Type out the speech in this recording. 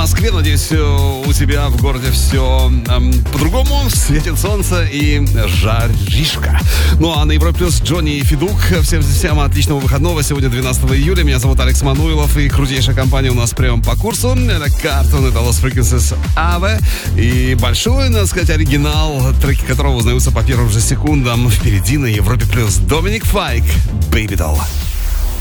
Москве. Надеюсь, у тебя в городе все по-другому. Светит солнце и жаришка. Ну а на Европе Плюс Джонни и Федук. Всем отличного выходного. Сегодня 12 июля. Меня зовут Алекс Мануилов. И крутейшая компания у нас прямо по курсу. Это Cartoon, это Lost Frequencies Ave. И большой, надо сказать, оригинал, треки которого узнаются по первым же секундам. Впереди на Европе Плюс Доминик Файк, Baby Doll.